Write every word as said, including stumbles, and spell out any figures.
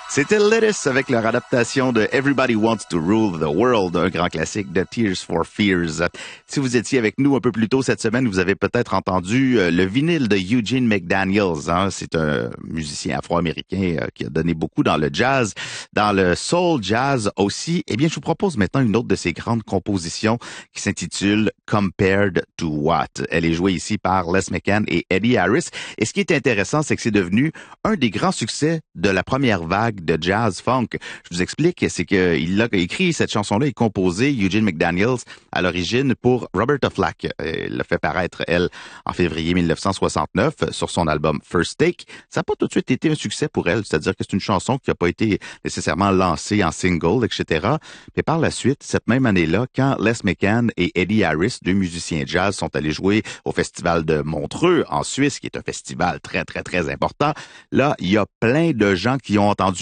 C'était Lettuce avec leur adaptation de Everybody Wants to Rule the World, un grand classique de Tears for Fears. Si vous étiez avec nous un peu plus tôt cette semaine, vous avez peut-être entendu le vinyle de Eugene McDaniels. Hein? C'est un musicien afro-américain qui a donné beaucoup dans le jazz, dans le soul jazz aussi. Eh bien, je vous propose maintenant une autre de ses grandes compositions qui s'intitule Compared to What. Elle est jouée ici par Les McCann et Eddie Harris. Et ce qui est intéressant, c'est que c'est devenu un des grands succès de la première vague de jazz funk. Je vous explique, c'est qu'il a écrit cette chanson-là et composé Eugene McDaniels à l'origine pour Roberta Flack. Elle l'a fait paraître, elle, en février mille neuf cent soixante-neuf sur son album First Take. Ça n'a pas tout de suite été un succès pour elle, c'est-à-dire que c'est une chanson qui n'a pas été nécessairement lancée en single, et cetera. Mais par la suite, cette même année-là, quand Les McCann et Eddie Harris, deux musiciens jazz, sont allés jouer au festival de Montreux, en Suisse, qui est un festival très, très, très important, là, il y a plein de gens qui ont entendu